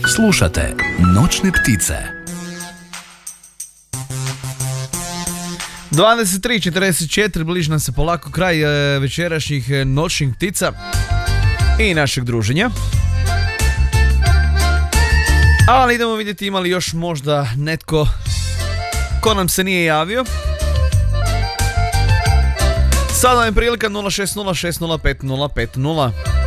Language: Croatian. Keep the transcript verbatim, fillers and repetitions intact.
Slušate Noćne ptice. dvadeset tri četrdeset četiri, bliži nam se polako kraj e, večerašnjih e, noćnih ptica i našeg druženja. Ali idemo vidjeti ima li još možda netko ko nam se nije javio. Sada je prilika nula šest nula šest nula pet nula pet nula.